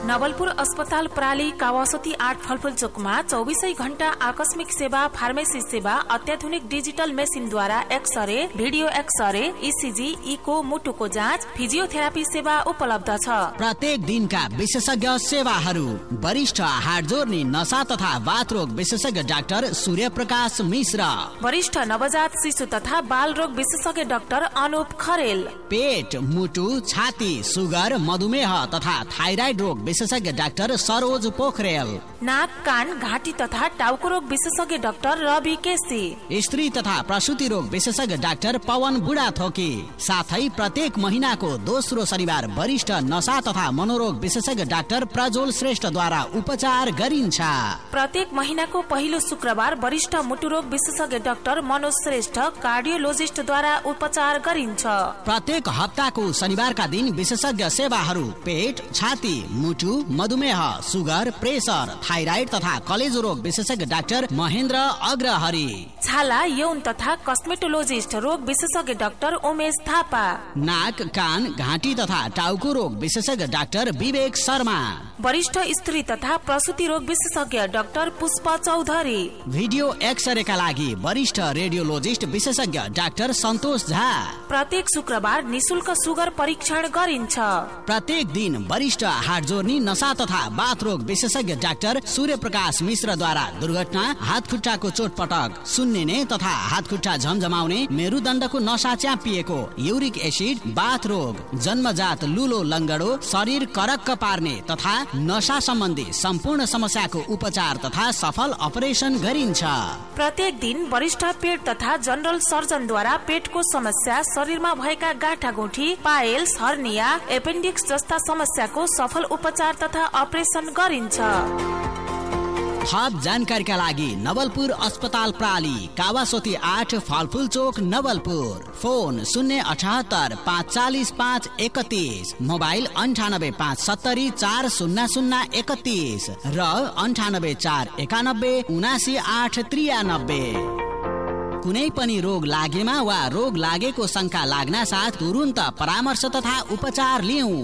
नवलपुर अस्पताल प्राली कावासोती 8 फलफुल चोकमा 24 घण्टा आकस्मिक सेवा, फार्मेसी सेवा, अत्याधुनिक digital मेसिनद्वारा x-ray, video x-ray, ECG, eco, मुटुको जाँच, फिजियोथेरापी सेवा उपलब्ध छ। प्रत्येक दिनका विशेषज्ञ सेवाहरू। वरिष्ठ हाड जोर्नी, नसा तथा बाथ रोग विशेषज्ञ डाक्टर सूर्य प्रकाश मिश्र। वरिष्ठ नवजात शिशु तथा बाल रोग विशेषज्ञ डाक्टर अनुप खरेल। पेट, मुटु, छाती, सुगर, मधुमेह तथा थाइराइड रोग विशेषज्ञ डाक्टर सरोज पोखरेल। नाक, कान, घाँटी तथा टाउको रोग विशेषज्ञ डाक्टर रवि केसी। स्त्री तथा प्रसूति रोग विशेषज्ञ डाक्टर पवन बुढाथोकी। साथै प्रत्येक महिनाको दोस्रो शनिबार वरिष्ठ नशा तथा मनोरोग विशेषज्ञ डाक्टर प्रज्वल श्रेष्ठद्वारा उपचार गरिन्छ। प्रत्येक महिनाको पहिलो शुक्रबार वरिष्ठ मुटु रोग विशेषज्ञ डाक्टर मनोज श्रेष्ठ कार्डियोलोजिस्टद्वारा उपचार गरिन्छ। प्रत्येक हप्ताको शनिबारका दिन विशेषज्ञ सेवाहरू पेट, छाती, मुटु, मधुमेह, सुगर, प्रेसर, थाइराइड तथा कलेजो रोग विशेषज्ञ डाक्टर महेन्द्र अग्रहरि। छाला, यौन तथा कस्मेटोलोजिस्ट रोग विशेषज्ञ डाक्टर उमेश थापा। नाक, कान, घाँटी तथा टाउको रोग विशेषज्ञ डाक्टर विवेक शर्मा। वरिष्ठ स्त्री तथा प्रसूति रोग विशेषज्ञ डाक्टर पुष्प चौधरी। भिडियो एक्सरेका लागि वरिष्ठ रेडियोलोजिस्ट विशेषज्ञ डाक्टर सन्तोष झा। प्रत्येक शुक्रबार निशुल्क सुगर परीक्षण गरिन्छ। प्रत्येक दिन वरिष्ठ हाड जोर्नी, नशा तथा बाथ रोग विशेषज्ञ डाक्टर सूर्य प्रकाश मिश्रद्वारा दुर्घटना, हात खुट्टाको चोटपटक, सुन्निने तथा हात खुट्टा झमझमाउने, मेरुदण्डको नशा च्यापिएको, युरिक एसिड, बाथ रोग, जन्मजात लुलो लङ्गडो, शरीर करक्क पार्ने तथा नशा सम्बन्धी सम्पूर्ण समस्याको उपचार तथा सफल अपरेसन गरिन्छ। प्रत्येक दिन वरिष्ठ पेट तथा जनरल सर्जनद्वारा पेटको समस्या, शरीरमा भएका गाँठागुठी, पाइल्स, हर्निया, एपेन्डिक्स जस्ता समस्याको सफल उपचार तथा अपरेसन गरिन्छ। थप जानकारीका लागि नवलपुर अस्पताल प्राली कावासोती 8 फलफुल चोक नवलपुर। फोन 078 540 531, मोबाइल 98 570 40031 र 98 491 79 893। कुनै पनि रोग लागेमा वा रोग लागेको शंका लाग्न साथ तुरुन्त परामर्श तथा उपचार लिऊ।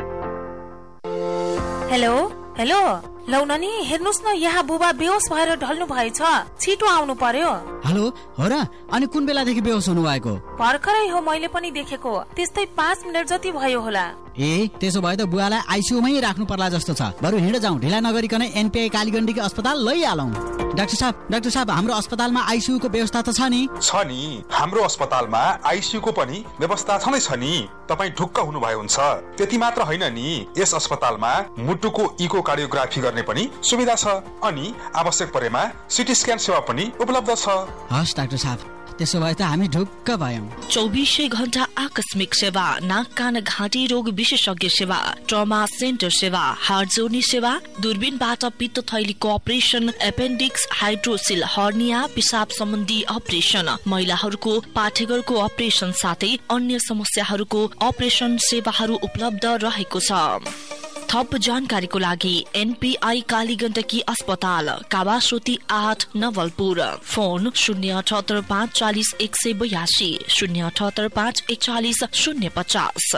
हेलो हेलो, लौ नानी हेर्नुस् न, यहाँ बुबा बेहोस भएर ढल्नु भएछ, छिटो आउनु पर्यो। हेलो, हो र? अनि कुन बेलादेखि बेहोस हुनु भएको? भर्खरै हो, मैले पनि देखेको, त्यस्तै 5 मिनेट जति भयो होला। ए, त्यसो भए त बुवालाई आइसियुमै राख्नु पर्ला जस्तो छ। बरु हिँड जाउँ, ढिला नगरिकन एनपीआई कालीगण्डकी अस्पताल लैहालौँ। डाक्टर साहब हाम्रो अस्पतालमा आइसियु को व्यवस्था त छ नि? छ नि, हाम्रो अस्पतालमा आइसियु को पनि व्यवस्था छँदै छ नि। तपाई ढुक्क हुनु भयो हुन्छ। त्यति मात्र होइन नि, यस अस्पतालमा मुटुको इको कार्डियोग्राफी गर्ने पनि सुविधा छ अनि आवश्यक परेमा सिटी स्क्यान सेवा पनि उपलब्ध छ। हस् डाक्टर साहब, त्यसो भए त हामी ढुक्क भयौं। 24 घण्टा आकस्मिक सेवा, नाक कान घाँटी रोग विशेषज्ञ सेवा, ट्रमा सेन्टर सेवा, हार्ट जोर्नी सेवा, दूरबीनबाट पित्त थैलीको अपरेसन, एपेन्डिक्स, हाइड्रोसिल, हर्निया, पिसाब सम्बन्धी अपरेसन, महिलाहरूको पाठेघरको अपरेसन साथै अन्य समस्याहरूको अपरेसन सेवाहरू उपलब्ध रहेको छ। थप जानकारीको लागि एनपीआई कालीगण्डकी अस्पताल कावासोती 8 नवलपुर। फोन 078 540 182, 078 541 050।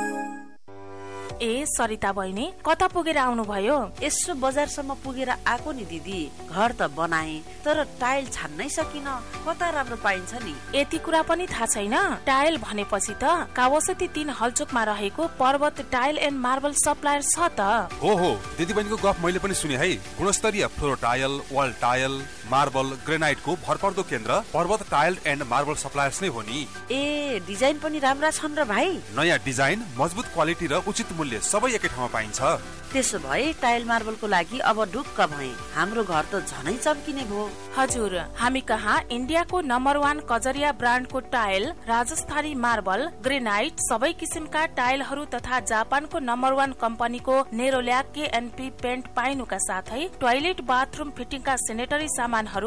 ए सरिता बहिनी, कता पुगेर आउनु भयो? यसो बजारसम्म पुगेर आएको नि दिदी। घर त बनाए तर टाइल छान्नै सकिन, कता राम्रो पाइन्छ नि? यति कुरा पनि थाहा छैन? टाइल भनेपछि त कावासोती 3 हलचोकमा रहेको पर्वत टाइल एन्ड मार्बल सप्लायर छ त। हो, दिदी बहिनीको गफ मैले पनि सुने है। गुणस्तरीय floor tile, wall tile, marble, ग्रेनाइटको भरपर्दो केन्द्र पर्वत टाइल एन्ड मार्बल सप्लायर्स नै हो नि। ए, डिजाइन पनि राम्रा छन् र भाइ? नयाँ डिजाइन, मजबुत क्वालिटी र उचित मूल्य सबै एकै ठाउँमा पाइन्छ। त्यसो भए टाइल मार्बलको लागि अब ढुक्क भए। हाम्रो घर त झनै चम्किने भयो। हजुर, हामी कहाँ इन्डियाको नम्बर 1 कजरिया ब्रान्डको टाइल, राजस्थानी मार्बल, ग्रेनाइट, सबै किसिमका टाइलहरू तथा जापानको नम्बर 1 कम्पनीको नेरोल्याक KNP पेन्ट पाइनुका साथै टोयलेट बाथरुम फिटिङका सेनेटरी सामानहरू